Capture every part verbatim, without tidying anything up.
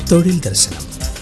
തൊഴിൽ ദർശനം.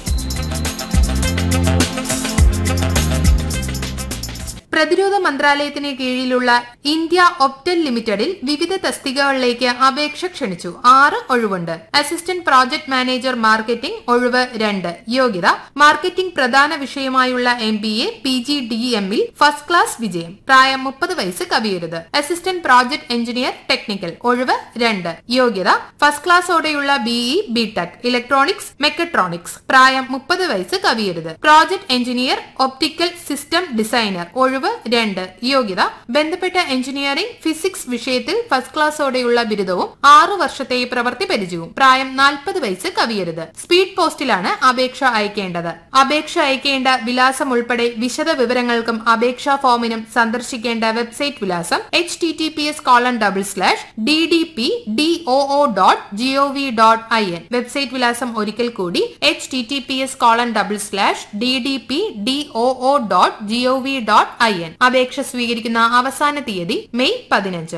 പ്രതിരോധ മന്ത്രാലയത്തിന് കീഴിലുള്ള ഇന്ത്യ ഒപ്റ്റൽ ലിമിറ്റഡിൽ വിവിധ തസ്തികകളിലേക്ക് അപേക്ഷ ക്ഷണിച്ചു. ആറ് ഒഴിവുണ്ട്. അസിസ്റ്റന്റ് പ്രോജക്ട് മാനേജർ മാർക്കറ്റിംഗ് ഒഴിവ് രണ്ട്. യോഗ്യത മാർക്കറ്റിംഗ് പ്രധാന വിഷയമായുള്ള M B A P G D എമ്മിൽ ഫസ്റ്റ് ക്ലാസ് വിജയം. പ്രായം മുപ്പത് വയസ്സ് കവിയരുത്. അസിസ്റ്റന്റ് പ്രോജക്ട് എഞ്ചിനീയർ ടെക്നിക്കൽ ഒഴിവ് രണ്ട്. യോഗ്യത first ക്ലാസ്സോടെയുള്ള BE BTech electronics mechatronics. പ്രായം മുപ്പത് വയസ്സ് കവിയരുത്. Project engineer optical system designer ഒഴിവ് രണ്ട്. യോഗ്യത ബന്ധപ്പെട്ട എഞ്ചിനീയറിംഗ് ഫിസിക്സ് വിഷയത്തിൽ ഫസ്റ്റ് ക്ലാസ്സോടെയുള്ള ബിരുദവും ആറു വർഷത്തെ പ്രവൃത്തി പരിചയവും. പ്രായം നാൽപ്പത് വയസ്സ് കവിയരുത്. സ്പീഡ് പോസ്റ്റിലാണ് അപേക്ഷ അയക്കേണ്ടത്. അപേക്ഷ അയക്കേണ്ട വിലാസം ഉൾപ്പെടെ വിശദ വിവരങ്ങൾക്കും അപേക്ഷാ ഫോമിനും സന്ദർശിക്കേണ്ട വെബ്സൈറ്റ് വിലാസം H T T P S colon double slash D D P D O O dot G O V dot I N. Website വിലാസം ഒരിക്കൽ കൂടി H T T P S colon double slash D D P D O O dot G O V dot I N. അപേക്ഷ സ്വീകരിക്കുന്ന അവസാന തീയതി May പതിനഞ്ച്.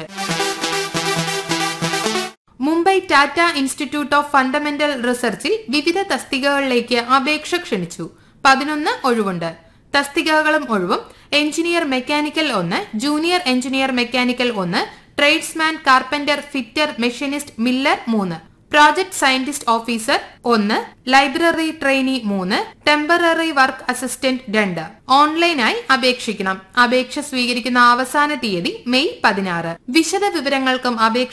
Mumbai Tata institute of fundamental റിസർച്ചിൽ വിവിധ തസ്തികകളിലേക്ക് അപേക്ഷ ക്ഷണിച്ചു. പതിനൊന്ന് ഒഴിവുണ്ട്. തസ്തികകളും ഒഴിവും എഞ്ചിനീയർ മെക്കാനിക്കൽ ഒന്ന്, ജൂനിയർ എഞ്ചിനീയർ മെക്കാനിക്കൽ ഒന്ന്, tradesman carpenter fitter machinist Miller മൂന്ന്, പ്രോജക്ട് സയന്റിസ്റ്റ് ഓഫീസർ ഒന്ന്, ലൈബ്രറി ട്രെയിനി മൂന്ന്, ടെമ്പററി വർക്ക് അസിസ്റ്റന്റ് രണ്ട്. ഓൺലൈനായി അപേക്ഷിക്കണം. അപേക്ഷ സ്വീകരിക്കുന്ന അവസാന തീയതി മെയ് പതിനാറ്. വിശദ വിവരങ്ങൾക്കും അപേക്ഷ